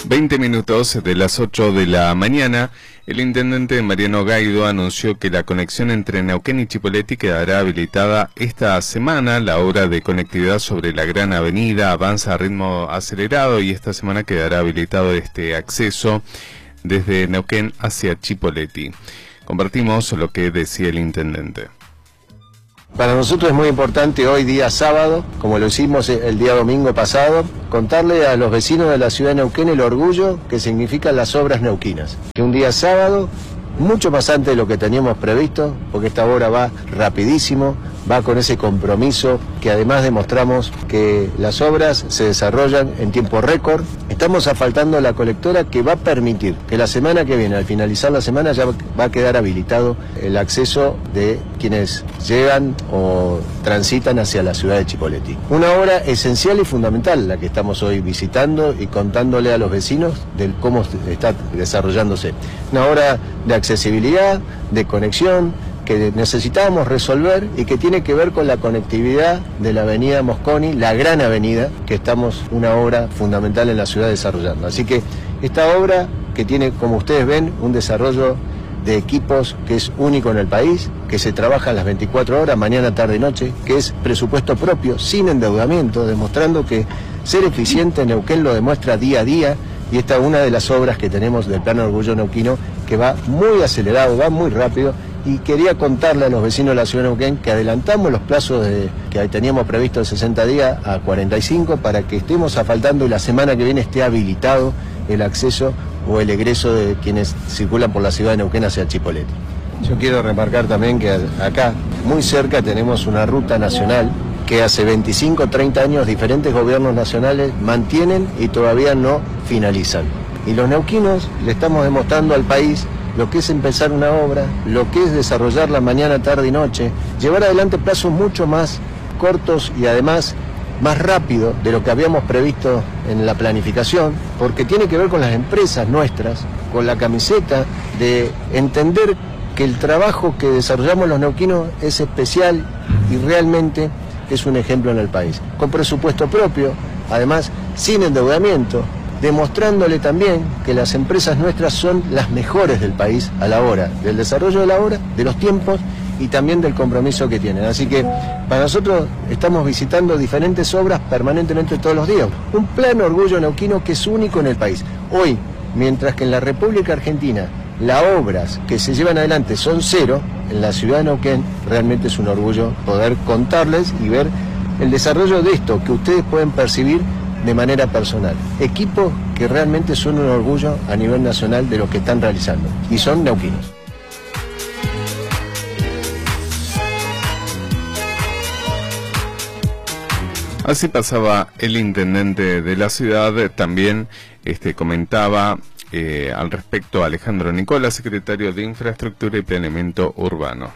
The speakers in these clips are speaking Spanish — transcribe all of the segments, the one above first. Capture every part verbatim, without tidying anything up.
veinte minutos de las ocho de la mañana, el intendente Mariano Gaido anunció que la conexión entre Neuquén y Chipoleti quedará habilitada esta semana. La obra de conectividad sobre la Gran Avenida avanza a ritmo acelerado y esta semana quedará habilitado este acceso desde Neuquén hacia Chipoleti. Compartimos lo que decía el intendente. Para nosotros es muy importante hoy día sábado, como lo hicimos el día domingo pasado, contarle a los vecinos de la ciudad de Neuquén el orgullo que significan las obras neuquinas. Que un día sábado, mucho más antes de lo que teníamos previsto, porque esta obra va rapidísimo, va con ese compromiso que además demostramos que las obras se desarrollan en tiempo récord. Estamos asfaltando la colectora que va a permitir que la semana que viene, al finalizar la semana, ya va a quedar habilitado el acceso de quienes llegan o transitan hacia la ciudad de Chipoleti. Una obra esencial y fundamental la que estamos hoy visitando y contándole a los vecinos de cómo está desarrollándose. Una obra de accesibilidad, de conexión, que necesitábamos resolver y que tiene que ver con la conectividad de la avenida Mosconi, la gran avenida, que estamos una obra fundamental en la ciudad desarrollando. Así que esta obra que tiene, como ustedes ven, un desarrollo de equipos que es único en el país, que se trabaja las veinticuatro horas, mañana, tarde y noche, que es presupuesto propio, sin endeudamiento, demostrando que ser eficiente en Neuquén lo demuestra día a día. Y esta es una de las obras que tenemos del Plan Orgullo Neuquino, que va muy acelerado, va muy rápido. Y quería contarle a los vecinos de la ciudad de Neuquén que adelantamos los plazos de, que teníamos previsto de sesenta días a cuarenta y cinco para que estemos asfaltando y la semana que viene esté habilitado el acceso o el egreso de quienes circulan por la ciudad de Neuquén hacia Chipoleti. Yo quiero remarcar también que acá, muy cerca, tenemos una ruta nacional que hace veinticinco, treinta años diferentes gobiernos nacionales mantienen y todavía no finalizan. Y los neuquinos le estamos demostrando al país lo que es empezar una obra, lo que es desarrollarla mañana, tarde y noche, llevar adelante plazos mucho más cortos y además más rápido de lo que habíamos previsto en la planificación, porque tiene que ver con las empresas nuestras, con la camiseta de entender que el trabajo que desarrollamos los neuquinos es especial y realmente es un ejemplo en el país. Con presupuesto propio, además sin endeudamiento, demostrándole también que las empresas nuestras son las mejores del país a la hora del desarrollo de la obra, de los tiempos y también del compromiso que tienen. Así que para nosotros estamos visitando diferentes obras permanentemente todos los días. Un plan Orgullo Neuquino que es único en el país. Hoy, mientras que en la República Argentina las obras que se llevan adelante son cero, en la ciudad de Neuquén realmente es un orgullo poder contarles y ver el desarrollo de esto que ustedes pueden percibir de manera personal. Equipos que realmente son un orgullo a nivel nacional de lo que están realizando y son neuquinos. Así pasaba el intendente de la ciudad. También este, comentaba eh, al respecto Alejandro Nicola, secretario de Infraestructura y Planeamiento Urbano.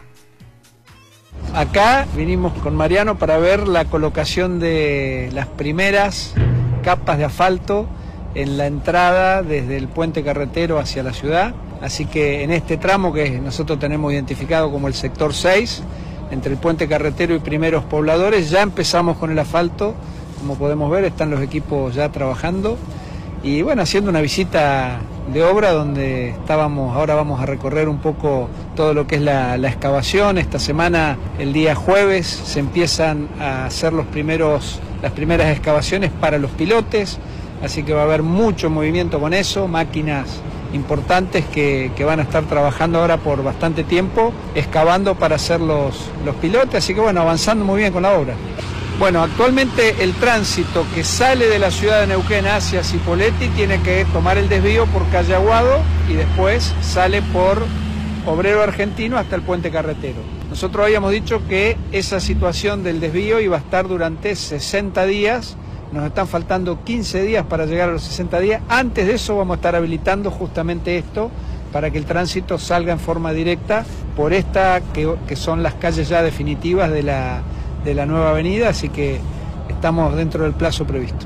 Acá vinimos con Mariano para ver la colocación de las primeras capas de asfalto en la entrada desde el puente carretero hacia la ciudad. Así que en este tramo que nosotros tenemos identificado como el sector seis, entre el puente carretero y primeros pobladores, ya empezamos con el asfalto. Como podemos ver, están los equipos ya trabajando y bueno, haciendo una visita de obra donde estábamos. Ahora vamos a recorrer un poco todo lo que es la, la excavación. Esta semana, el día jueves, se empiezan a hacer los primeros, las primeras excavaciones para los pilotes, así que va a haber mucho movimiento con eso, máquinas importantes que, que van a estar trabajando ahora por bastante tiempo, excavando para hacer los, los pilotes, así que bueno, avanzando muy bien con la obra. Bueno, actualmente el tránsito que sale de la ciudad de Neuquén hacia Chipoleti tiene que tomar el desvío por calle Aguado y después sale por Obrero Argentino hasta el puente carretero. Nosotros habíamos dicho que esa situación del desvío iba a estar durante sesenta días, nos están faltando quince días para llegar a los sesenta días. Antes de eso vamos a estar habilitando justamente esto para que el tránsito salga en forma directa por esta que, que son las calles ya definitivas de la de la nueva avenida, así que estamos dentro del plazo previsto.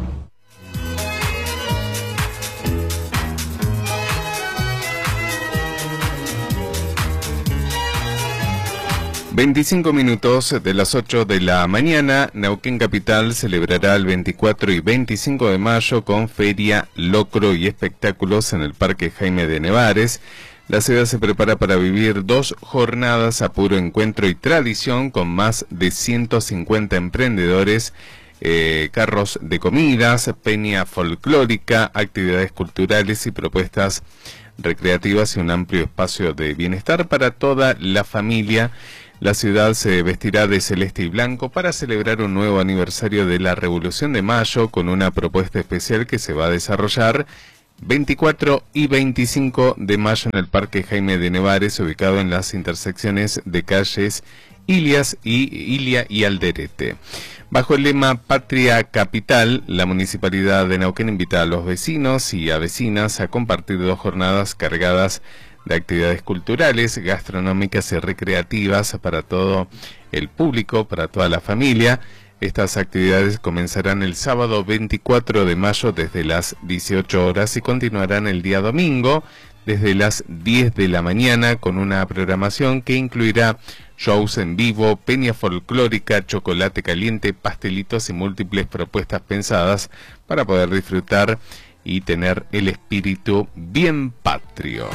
veinticinco minutos de las ocho de la mañana, Neuquén Capital celebrará el veinticuatro y veinticinco de mayo con feria, locro y espectáculos en el Parque Jaime de Nevares. La ciudad se prepara para vivir dos jornadas a puro encuentro y tradición con más de ciento cincuenta emprendedores, eh, carros de comidas, peña folclórica, actividades culturales y propuestas recreativas y un amplio espacio de bienestar para toda la familia. La ciudad se vestirá de celeste y blanco para celebrar un nuevo aniversario de la Revolución de Mayo con una propuesta especial que se va a desarrollar veinticuatro y veinticinco de mayo en el Parque Jaime de Nevares, ubicado en las intersecciones de calles Ilias y Ilia y Alderete. Bajo el lema Patria Capital, la Municipalidad de Neuquén invita a los vecinos y a vecinas a compartir dos jornadas cargadas de actividades culturales, gastronómicas y recreativas para todo el público, para toda la familia. Estas actividades comenzarán el sábado veinticuatro de mayo desde las dieciocho horas y continuarán el día domingo desde las diez de la mañana con una programación que incluirá shows en vivo, peña folclórica, chocolate caliente, pastelitos y múltiples propuestas pensadas para poder disfrutar y tener el espíritu bien patrio.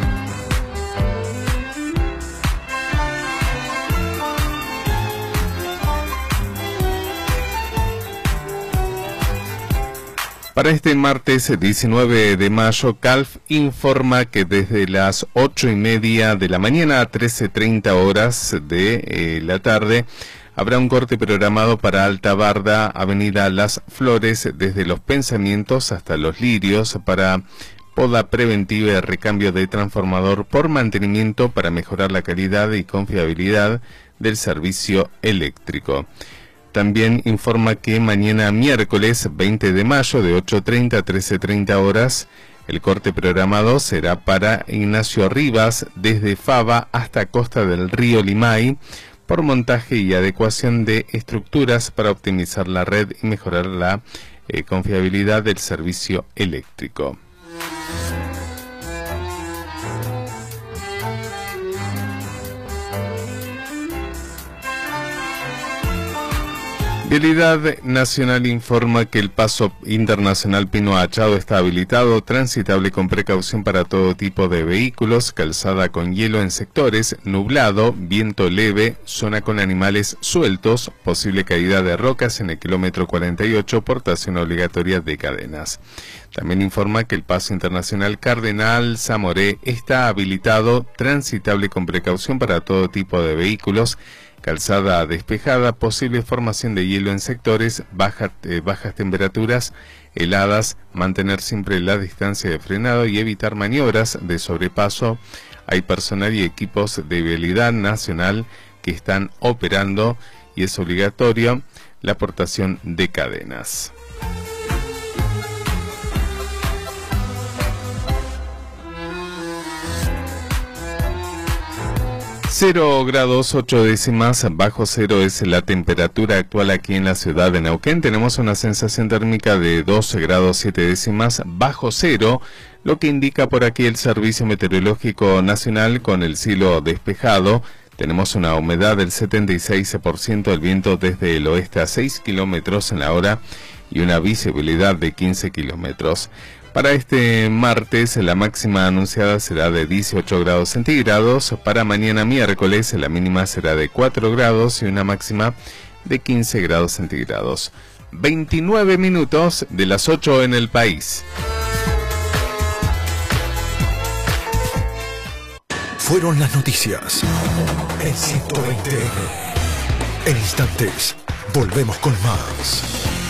Para este martes diecinueve de mayo, Calf informa que desde las ocho y media de la mañana a trece treinta horas de eh, la tarde habrá un corte programado para Alta Barda, Avenida Las Flores, desde Los Pensamientos hasta Los Lirios, para poda preventiva y recambio de transformador por mantenimiento para mejorar la calidad y confiabilidad del servicio eléctrico. También informa que mañana miércoles veinte de mayo de ocho treinta a trece treinta horas el corte programado será para Ignacio Rivas desde Fava hasta Costa del Río Limay por montaje y adecuación de estructuras para optimizar la red y mejorar la eh, confiabilidad del servicio eléctrico. Vialidad Nacional informa que el paso internacional Pino Achado está habilitado, transitable con precaución para todo tipo de vehículos, calzada con hielo en sectores, nublado, viento leve, zona con animales sueltos, posible caída de rocas en el kilómetro cuarenta y ocho, portación obligatoria de cadenas. También informa que el paso internacional Cardenal Zamoré está habilitado, transitable con precaución para todo tipo de vehículos, calzada despejada, posible formación de hielo en sectores, baja, eh, bajas temperaturas, heladas, mantener siempre la distancia de frenado y evitar maniobras de sobrepaso. Hay personal y equipos de vialidad nacional que están operando y es obligatorio la aportación de cadenas. cero grados ocho décimas, bajo cero es la temperatura actual aquí en la ciudad de Neuquén. Tenemos una sensación térmica de doce grados siete décimas, bajo cero, lo que indica por aquí el Servicio Meteorológico Nacional con el cielo despejado. Tenemos una humedad del setenta y seis por ciento, el viento desde el oeste a seis kilómetros en la hora y una visibilidad de quince kilómetros. Para este martes la máxima anunciada será de dieciocho grados centígrados, para mañana miércoles la mínima será de cuatro grados y una máxima de quince grados centígrados. veintinueve minutos de las ocho en el país. Fueron las noticias en ciento veinte eme. En instantes, volvemos con más.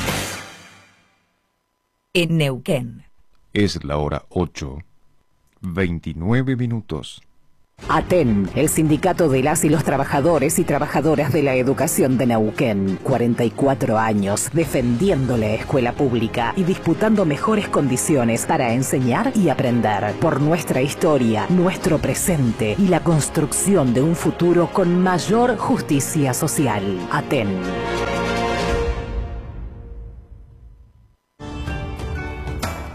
En Neuquén. Es la hora ocho, veintinueve minutos. ATEN, el sindicato de las y los trabajadores y trabajadoras de la educación de Neuquén. cuarenta y cuatro años defendiendo la escuela pública y disputando mejores condiciones para enseñar y aprender. Por nuestra historia, nuestro presente y la construcción de un futuro con mayor justicia social. ATEN.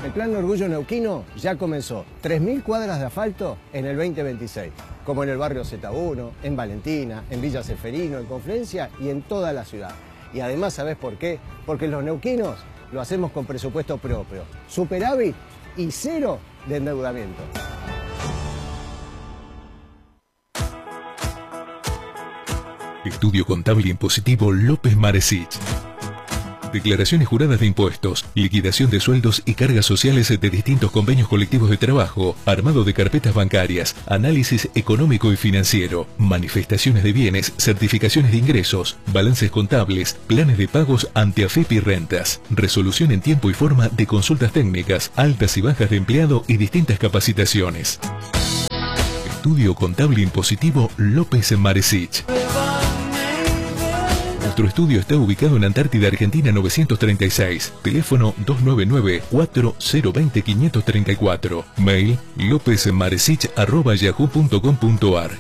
El Plan Orgullo Neuquino ya comenzó. tres mil cuadras de asfalto en el veinte veintiséis, como en el barrio Z uno, en Valentina, en Villa Ceferino, en Confluencia y en toda la ciudad. Y además, ¿sabés por qué? Porque los neuquinos lo hacemos con presupuesto propio, superávit y cero de endeudamiento. Estudio Contable Impositivo López Maresich. Declaraciones juradas de impuestos, liquidación de sueldos y cargas sociales de distintos convenios colectivos de trabajo, armado de carpetas bancarias, análisis económico y financiero, manifestaciones de bienes, certificaciones de ingresos, balances contables, planes de pagos ante AFIP y rentas, resolución en tiempo y forma de consultas técnicas, altas y bajas de empleado y distintas capacitaciones. Estudio Contable Impositivo López Maresich. Nuestro estudio está ubicado en Antártida, Argentina novecientos treinta y seis. Teléfono dos nueve nueve, cuatro cero dos cero, cinco tres cuatro. Mail lopezmaresich arroba yahoo punto com punto ar.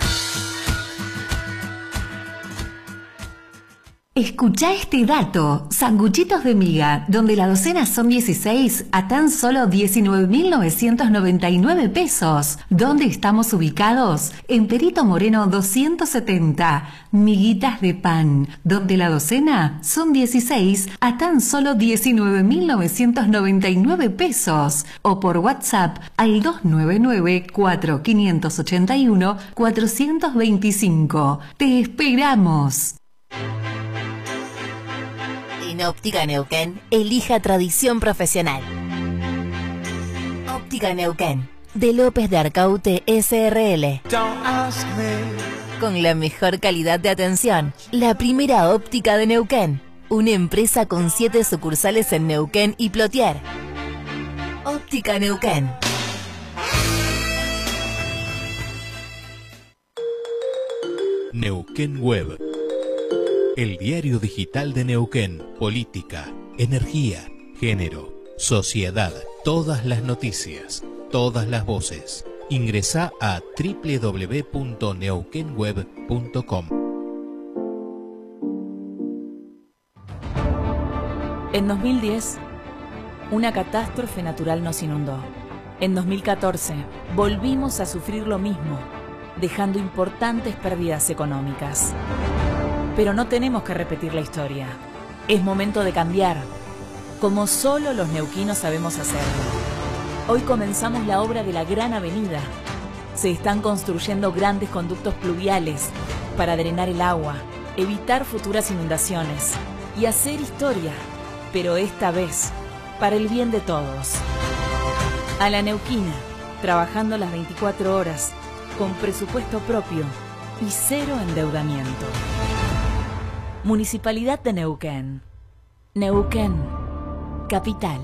Escucha este dato. Sanguchitos de miga, donde la docena son dieciséis, a tan solo diecinueve mil novecientos noventa y nueve pesos. ¿Dónde estamos ubicados? En Perito Moreno doscientos setenta. Miguitas de pan, donde la docena son dieciséis, a tan solo diecinueve mil novecientos noventa y nueve pesos. O por WhatsApp al dos nueve nueve, cuatro cinco ocho uno, cuatro dos cinco. ¡Te esperamos! En Óptica Neuquén, elija tradición profesional. Óptica Neuquén, de López de Arcaute S R L. Con la mejor calidad de atención, la primera óptica de Neuquén. Una empresa con siete sucursales en Neuquén y Plotier. Óptica Neuquén. Neuquén Web. El diario digital de Neuquén. Política, energía, género, sociedad. Todas las noticias, todas las voces. Ingresá a doble u doble u doble u punto neuquén web punto com. En dos mil diez, una catástrofe natural nos inundó. En dos mil catorce, volvimos a sufrir lo mismo, dejando importantes pérdidas económicas. Pero no tenemos que repetir la historia. Es momento de cambiar, como solo los neuquinos sabemos hacerlo. Hoy comenzamos la obra de la Gran Avenida. Se están construyendo grandes conductos pluviales para drenar el agua, evitar futuras inundaciones y hacer historia, pero esta vez para el bien de todos. A la neuquina, trabajando las veinticuatro horas, con presupuesto propio y cero endeudamiento. Municipalidad de Neuquén. Neuquén, capital.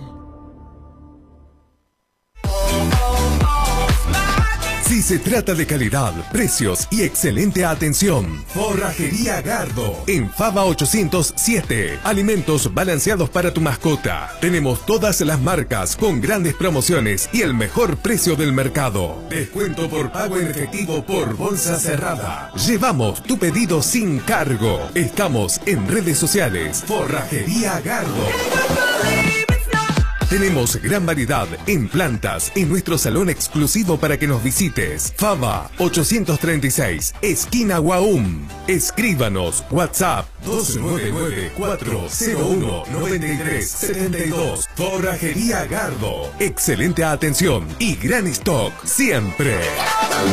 Si se trata de calidad, precios y excelente atención, Forrajería Gardo, en Fava ochocientos siete. Alimentos balanceados para tu mascota. Tenemos todas las marcas con grandes promociones y el mejor precio del mercado. Descuento por pago en efectivo por bolsa cerrada. Llevamos tu pedido sin cargo. Estamos en redes sociales. Forrajería Gardo. Tenemos gran variedad en plantas en nuestro salón exclusivo para que nos visites. Fava ochocientos treinta y seis, esquina Guaum. Escríbanos WhatsApp dos nueve nueve, cuatro cero uno, nueve tres siete dos. Forrajería Gardo. Excelente atención y gran stock siempre.